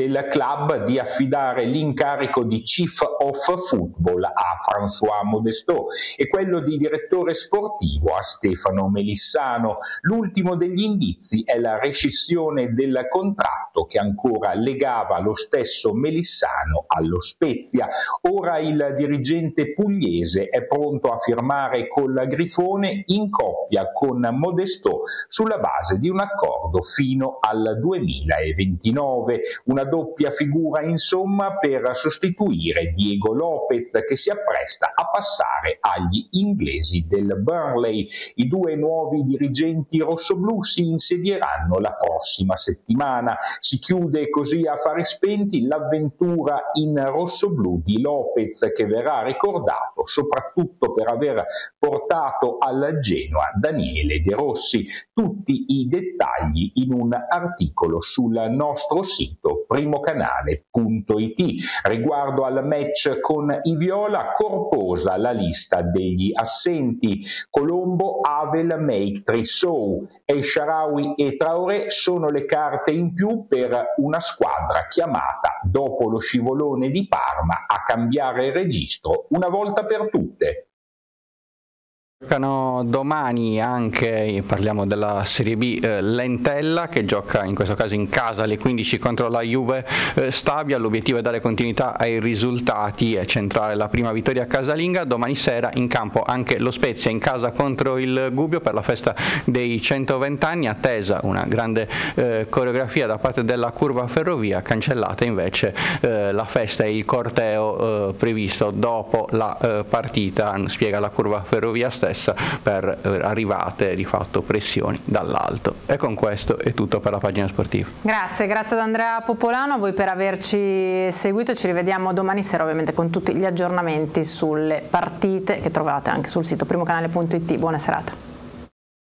del club di affidare l'incarico di Chief of Football a François Modestot e quello di direttore sportivo a Stefano Melissano. L'ultimo degli indizi è la rescissione del contratto che ancora legava lo stesso Melissano allo Spezia. Ora il dirigente pugliese è pronto a firmare col Grifone in coppia con Modestot sulla base di un accordo fino al 2029. Una doppia figura insomma per sostituire Diego Lopez, che si appresta a passare agli inglesi del Burnley. I due nuovi dirigenti rossoblù si insedieranno la prossima settimana. Si chiude così a fari spenti l'avventura in rossoblù di Lopez, che verrà ricordato soprattutto per aver portato al Genoa Daniele De Rossi. Tutti i dettagli in un articolo sul nostro sito primocanale.it. Riguardo al match con i viola, corposa la lista degli assenti. Colombo, Havel, Make, Trissou, El Shaarawy e Traoré sono le carte in più per una squadra chiamata, dopo lo scivolone di Parma, a cambiare registro una volta per tutte. Giocano domani anche, parliamo della Serie B, l'Entella, che gioca in questo caso in casa alle 15 contro la Juve Stabia. L'obiettivo è dare continuità ai risultati e centrare la prima vittoria casalinga. Domani sera in campo anche lo Spezia in casa contro il Gubbio per la festa dei 120 anni, attesa una grande coreografia da parte della Curva Ferrovia, cancellata invece la festa e il corteo previsto dopo la partita, spiega la Curva Ferrovia stessa, per arrivate di fatto pressioni dall'alto. E con questo è tutto per la pagina sportiva. Grazie ad Andrea Popolano, a voi per averci seguito. Ci rivediamo domani sera ovviamente con tutti gli aggiornamenti sulle partite che trovate anche sul sito primocanale.it. Buona serata.